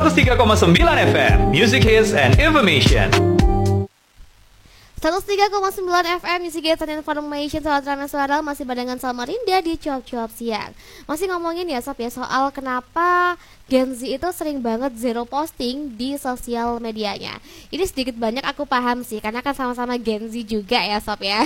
103,9 FM, Music Hits and Information. 103,9 FM Music Hits and Information. Soal Rana Suara masih barengan sama Rinda di Cuap-Cuap Siang. Masih ngomongin ya Sob ya soal kenapa Gen Z itu sering banget zero posting di sosial medianya. Ini sedikit banyak aku paham sih, karena kan sama-sama Gen Z juga ya Sob ya.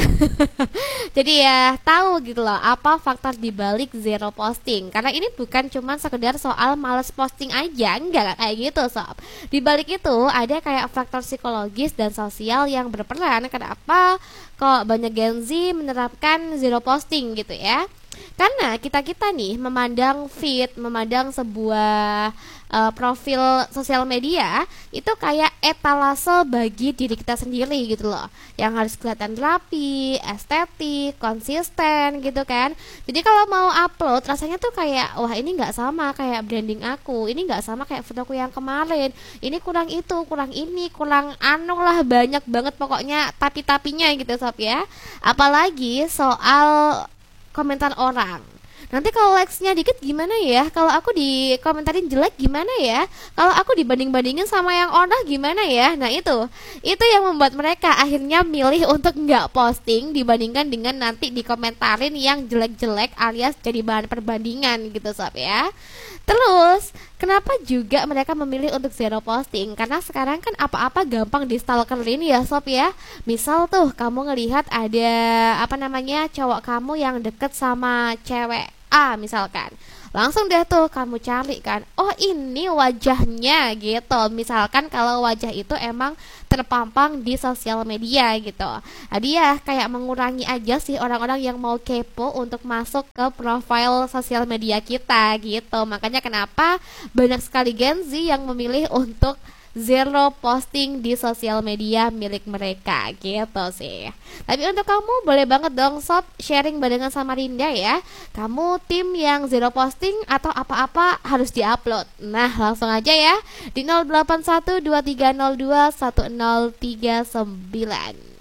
Jadi ya tahu gitu loh apa faktor dibalik zero posting. Karena ini bukan cuma sekedar soal males posting aja, enggak kayak gitu Sob. Di balik itu ada kayak faktor psikologis dan sosial yang berperan. Kenapa kok banyak Gen Z menerapkan zero posting gitu ya? Karena kita-kita nih memandang feed, memandang sebuah profil sosial media itu kayak etalase bagi diri kita sendiri gitu loh, yang harus kelihatan rapi, estetik, konsisten gitu kan. Jadi kalau mau upload rasanya tuh kayak wah ini nggak sama kayak branding aku, ini nggak sama kayak fotoku yang kemarin, ini kurang itu, kurang ini, kurang anu lah, banyak banget pokoknya tapi-tapinya gitu Sob ya. Apalagi soal komentar orang. Nanti kalau likes-nya dikit gimana ya? Kalau aku dikomentarin jelek gimana ya? Kalau aku dibanding-bandingin sama yang orang gimana ya? Nah itu yang membuat mereka akhirnya milih untuk nggak posting dibandingkan dengan nanti dikomentarin yang jelek-jelek alias jadi bahan perbandingan gitu Sob ya. Terus kenapa juga mereka memilih untuk zero posting? Karena sekarang kan apa-apa gampang di stalkerin ya Sob ya. Misal tuh kamu ngelihat ada cowok kamu yang deket sama cewek A misalkan, langsung deh tuh kamu cari kan, oh ini wajahnya gitu. Misalkan kalau wajah itu emang terpampang di sosial media gitu. Jadi ya kayak mengurangi aja sih orang-orang yang mau kepo untuk masuk ke profil sosial media kita gitu. Makanya kenapa banyak sekali Gen Z yang memilih untuk zero posting di sosial media milik mereka gitu sih. Tapi untuk kamu boleh banget dong Sob sharing barengan sama Rinda ya. Kamu tim yang zero posting atau apa-apa harus diupload? Nah langsung aja ya di 081230210039.